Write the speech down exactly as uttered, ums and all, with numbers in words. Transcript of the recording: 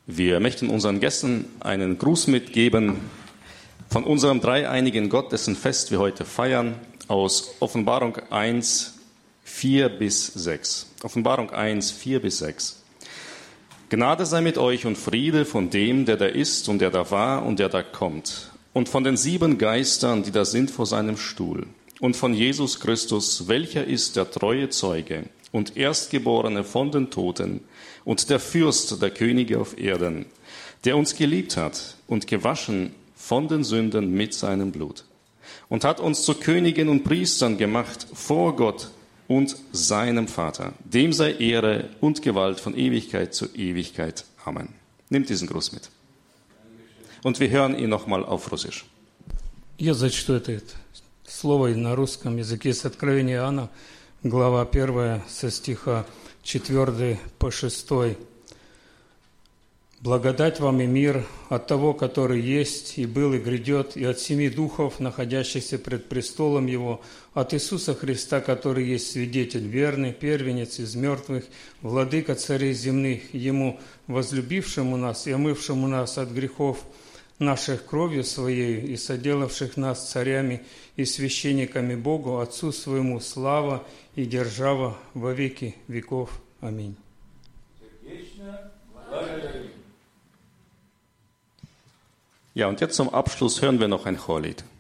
Wir möchten unseren Gästen einen Gruß mitgeben von unserem dreieinigen Gott, dessen Fest wir heute feiern, aus Offenbarung eins, vier bis sechs. Offenbarung eins, vier bis sechs. Gnade sei mit euch und Friede von dem, der da ist und der da war und der da kommt, und von den sieben Geistern, die da sind vor seinem Stuhl, und von Jesus Christus, welcher ist der treue Zeuge und Erstgeborene von den Toten und der Fürst der Könige auf Erden, der uns geliebt hat und gewaschen von den Sünden mit seinem Blut und hat uns zu Königen und Priestern gemacht vor Gott und seinem Vater. Dem sei Ehre und Gewalt von Ewigkeit zu Ewigkeit. Amen. Nimmt diesen Gruß mit. Und wir hören ihn nochmal auf Russisch. Я зачту это слово на русском языке с Откровения Иоанна, глава первая, со стиха четвёртого по шестой. «Благодать вам и мир от того, который есть, и был, и грядет, и от семи духов, находящихся пред престолом Его, от Иисуса Христа, который есть свидетель верный, первенец из мертвых, владыка царей земных, Ему, возлюбившему нас и омывшему нас от грехов наших кровью Своей, и соделавших нас царями и священниками Богу, Отцу Своему, слава и держава во веки веков. Аминь». Ja, und jetzt zum Abschluss hören wir noch ein Chorlied.